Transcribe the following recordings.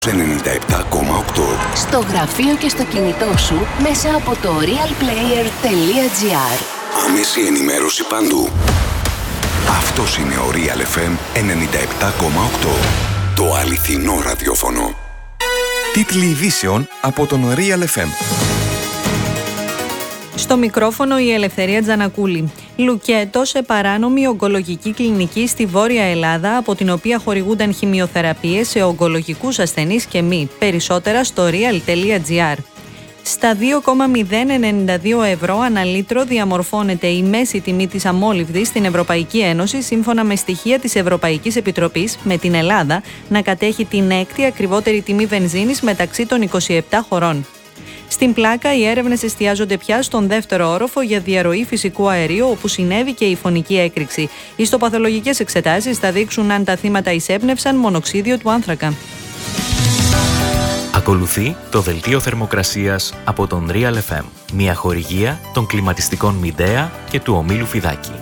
97,8. Στο γραφείο και στο κινητό σου μέσα από το realplayer.gr. Άμεση ενημέρωση παντού. Αυτός είναι ο Real FM 97,8. Το αληθινό ραδιόφωνο. Τίτλοι ειδήσεων από τον Real FM. Στο μικρόφωνο η Ελευθερία Τζανακούλη. Λουκέτο σε παράνομη ογκολογική κλινική στη Βόρεια Ελλάδα, από την οποία χορηγούνταν χημειοθεραπείες σε ογκολογικούς ασθενείς και μη. Περισσότερα στο real.gr. Στα 2,092 ευρώ ανά λίτρο διαμορφώνεται η μέση τιμή της αμόλυβδης στην Ευρωπαϊκή Ένωση, σύμφωνα με στοιχεία της Ευρωπαϊκής Επιτροπής, με την Ελλάδα να κατέχει την έκτη ακριβότερη τιμή βενζίνης μεταξύ των 27 χωρών. Στην Πλάκα, οι έρευνες εστιάζονται πια στον δεύτερο όροφο για διαρροή φυσικού αερίου, όπου συνέβη και η φωνική έκρηξη. Οι ιστοπαθολογικές εξετάσεις θα δείξουν αν τα θύματα εισέπνευσαν μονοξίδιο του άνθρακα. Ακολουθεί το δελτίο θερμοκρασίας από τον Real FM, μια χορηγία των κλιματιστικών Μιντέα και του ομίλου Φιδάκη.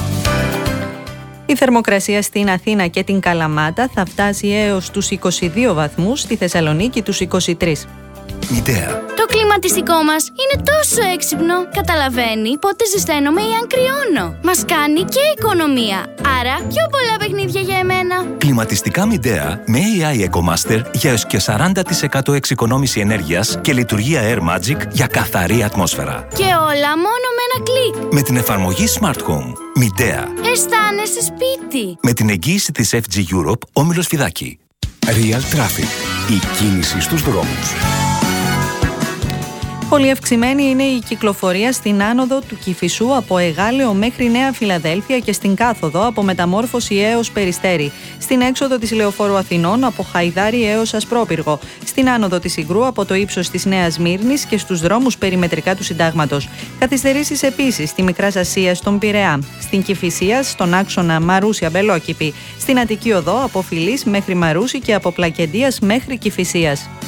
Η θερμοκρασία στην Αθήνα και την Καλαμάτα θα φτάσει έως τους 22 βαθμούς, στη Θεσσαλονίκη τους 23. Μιντέα. Το κλιματιστικό μας είναι τόσο έξυπνο. Καταλαβαίνει πότε ζεσταίνομαι ή αν κρυώνω. Μας κάνει και οικονομία. Άρα πιο πολλά παιχνίδια για εμένα. Κλιματιστικά Μιντέα με AI EcoMaster για έως και 40% εξοικονόμηση ενέργειας και λειτουργία Air Magic για καθαρή ατμόσφαιρα. Και όλα μόνο με ένα κλικ. Με την εφαρμογή Smart Home. Μιντέα. Αισθάνεσαι σπίτι. Με την εγγύηση της FG Europe, όμιλος Φιδάκη. Real Traffic. Η κίνηση στους δρόμους. Πολύ αυξημένη είναι η κυκλοφορία στην άνοδο του Κηφισού από Εγάλεο μέχρι Νέα Φιλαδέλφια και στην κάθοδο από Μεταμόρφωση έως Περιστέρι. Στην έξοδο της Λεωφόρου Αθηνών από Χαϊδάρι έως Ασπρόπυργο. Στην άνοδο της Ιγρού από το ύψος της Νέας Μύρνης και στους δρόμους περιμετρικά του Συντάγματος. Καθυστερήσεις επίσης στη Μικράς Ασίας στον Πειραιά. Στην Κηφισία στον άξονα Μαρούσια Μπελόκηπη. Στην Αττική Οδό από Φιλής μέχρι Μαρούση και από Πλακεντίας μέχρι Κηφισίας.